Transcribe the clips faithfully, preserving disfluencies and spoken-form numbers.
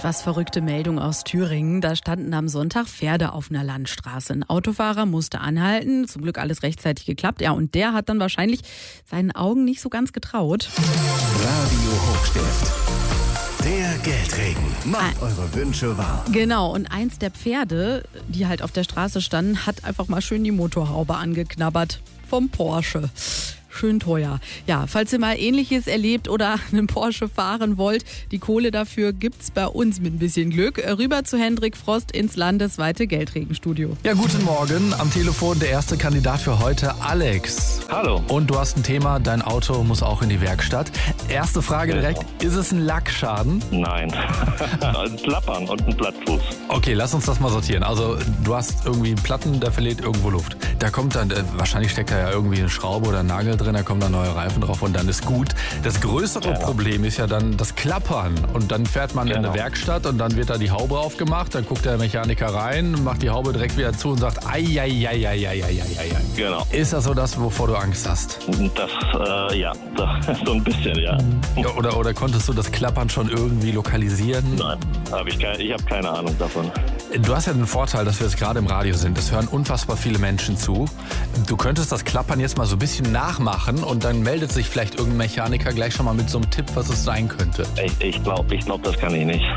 etwas verrückte Meldung aus Thüringen. Da standen am Sonntag Pferde auf einer Landstraße. Ein Autofahrer musste anhalten. Zum Glück alles rechtzeitig geklappt. Ja, und der hat dann wahrscheinlich seinen Augen nicht so ganz getraut. Radio Hochstift. Der Geldregen. Macht ah. eure Wünsche wahr. Genau, und eins der Pferde, die halt auf der Straße standen, hat einfach mal schön die Motorhaube angeknabbert. Vom Porsche. Schön teuer. Ja, falls ihr mal Ähnliches erlebt oder einen Porsche fahren wollt, die Kohle dafür gibt's bei uns mit ein bisschen Glück. Rüber zu Hendrik Frost ins landesweite Geldregenstudio. Ja, guten Morgen. Am Telefon der erste Kandidat für heute, Alex. Hallo. Und du hast ein Thema, dein Auto muss auch in die Werkstatt. Erste Frage direkt, ist es ein Lackschaden? Nein. Ein Klappern und ein Plattfuß. Okay, lass uns das mal sortieren. Also du hast irgendwie einen Platten, der verliert irgendwo Luft. Da kommt dann, wahrscheinlich steckt da ja irgendwie eine Schraube oder ein Nagel drin, da kommen dann neue Reifen drauf und dann ist gut. Das größere ja. Problem ist ja dann das Klappern. Und dann fährt man genau. in eine Werkstatt und dann wird da die Haube aufgemacht, dann guckt der Mechaniker rein, macht die Haube direkt wieder zu und sagt, ai, ai, ai, ai, ai, ai, ai. Genau. Ist das so das, wovor du Angst hast? Das, äh, ja, das, so ein bisschen, ja. ja oder, oder konntest du das Klappern schon irgendwie lokalisieren? Nein, hab ich, kein, ich habe keine Ahnung davon. Du hast ja den Vorteil, dass wir jetzt gerade im Radio sind. Das hören unfassbar viele Menschen zu. Du könntest das Klappern jetzt mal so ein bisschen nachmachen und dann meldet sich vielleicht irgendein Mechaniker gleich schon mal mit so einem Tipp, was es sein könnte. Ich, ich glaube, ich glaub, das kann ich nicht.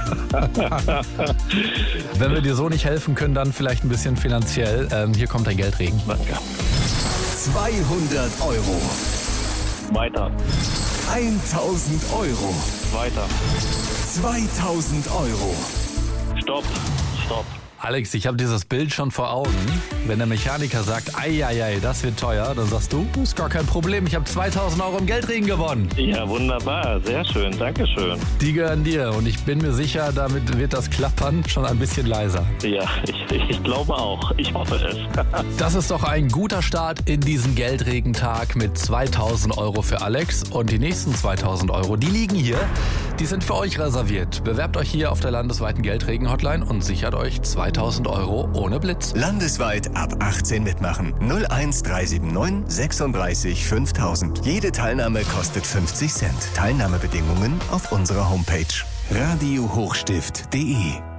Wenn wir dir so nicht helfen können, dann vielleicht ein bisschen finanziell. Ähm, hier kommt dein Geldregen. Danke. zweihundert Euro. Weiter. eintausend Euro. Weiter. zweitausend Euro. Stopp. Stopp. Alex, ich habe dieses Bild schon vor Augen. Wenn der Mechaniker sagt, ei, ei, ei, das wird teuer, dann sagst du, ist gar kein Problem, ich habe zweitausend Euro im Geldregen gewonnen. Ja, wunderbar, sehr schön, danke schön. Die gehören dir und ich bin mir sicher, damit wird das Klappern schon ein bisschen leiser. Ja, ich, ich glaube auch, ich hoffe es. Das ist doch ein guter Start in diesen Geldregentag mit zweitausend Euro für Alex. Und die nächsten zweitausend Euro, die liegen hier, die sind für euch reserviert. Bewerbt euch hier auf der landesweiten Geldregen-Hotline und sichert euch zweitausend Euro ohne Blitz. Landesweit ab achtzehn mitmachen. null eins drei sieben neun sechsunddreißig fünftausend. Jede Teilnahme kostet fünfzig Cent. Teilnahmebedingungen auf unserer Homepage. radio hochstift punkt de